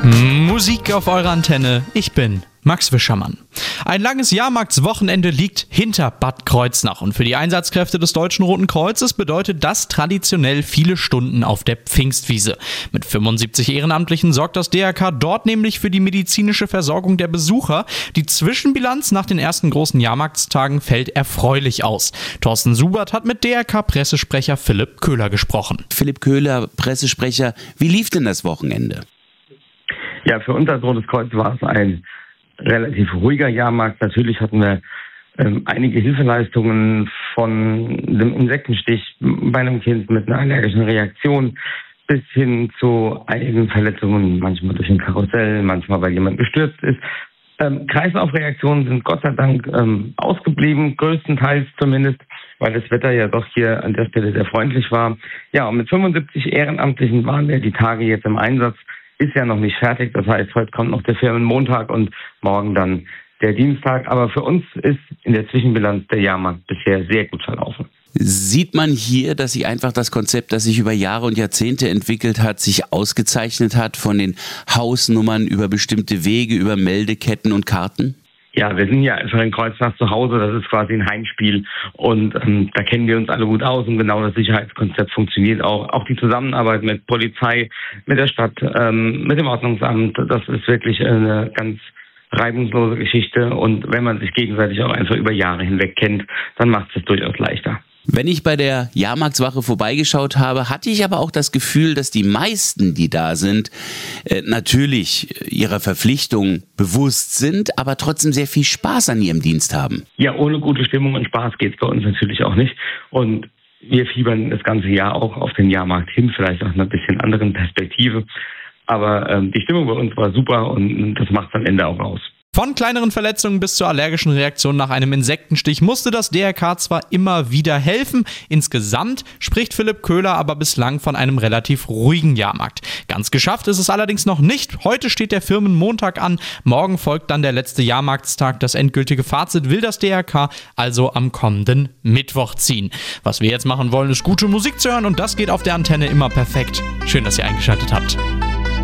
Musik auf eurer Antenne. Ich bin Max Wischermann. Ein langes Jahrmarktswochenende liegt hinter Bad Kreuznach und für die Einsatzkräfte des Deutschen Roten Kreuzes bedeutet das traditionell viele Stunden auf der Pfingstwiese. Mit 75 Ehrenamtlichen sorgt das DRK dort nämlich für die medizinische Versorgung der Besucher. Die Zwischenbilanz nach den ersten großen Jahrmarktstagen fällt erfreulich aus. Thorsten Subert hat mit DRK-Pressesprecher Philipp Köhler gesprochen. Philipp Köhler, Pressesprecher, wie lief denn das Wochenende? Ja, für uns als Rotes Kreuz war es ein relativ ruhiger Jahrmarkt. Natürlich hatten wir einige Hilfeleistungen von dem Insektenstich bei einem Kind mit einer allergischen Reaktion bis hin zu einigen Verletzungen, manchmal durch ein Karussell, manchmal weil jemand gestürzt ist. Kreislaufreaktionen sind Gott sei Dank ausgeblieben, größtenteils zumindest, weil das Wetter ja doch hier an der Stelle sehr freundlich war. Ja, und mit 75 Ehrenamtlichen waren wir die Tage jetzt im Einsatz. Ist ja noch nicht fertig, das heißt, heute kommt noch der Firmenmontag und morgen dann der Dienstag. Aber für uns ist in der Zwischenbilanz der Jahrmarkt bisher sehr gut verlaufen. Sieht man hier, dass sich einfach das Konzept, das sich über Jahre und Jahrzehnte entwickelt hat, sich ausgezeichnet hat von den Hausnummern über bestimmte Wege, über Meldeketten und Karten? Ja, wir sind ja einfach in Kreuznach zu Hause, das ist quasi ein Heimspiel und da kennen wir uns alle gut aus und genau das Sicherheitskonzept funktioniert auch. Auch die Zusammenarbeit mit Polizei, mit der Stadt, mit dem Ordnungsamt, das ist wirklich eine ganz reibungslose Geschichte und wenn man sich gegenseitig auch einfach über Jahre hinweg kennt, dann macht es durchaus leichter. Wenn ich bei der Jahrmarktswache vorbeigeschaut habe, hatte ich aber auch das Gefühl, dass die meisten, die da sind, natürlich ihrer Verpflichtung bewusst sind, aber trotzdem sehr viel Spaß an ihrem Dienst haben. Ja, ohne gute Stimmung und Spaß geht es bei uns natürlich auch nicht. Und wir fiebern das ganze Jahr auch auf den Jahrmarkt hin, vielleicht auch in einer bisschen anderen Perspektive. Aber die Stimmung bei uns war super und das macht es am Ende auch aus. Von kleineren Verletzungen bis zur allergischen Reaktion nach einem Insektenstich musste das DRK zwar immer wieder helfen. Insgesamt spricht Philipp Köhler aber bislang von einem relativ ruhigen Jahrmarkt. Ganz geschafft ist es allerdings noch nicht. Heute steht der Firmenmontag an. Morgen folgt dann der letzte Jahrmarktstag. Das endgültige Fazit will das DRK also am kommenden Mittwoch ziehen. Was wir jetzt machen wollen, ist gute Musik zu hören und das geht auf der Antenne immer perfekt. Schön, dass ihr eingeschaltet habt.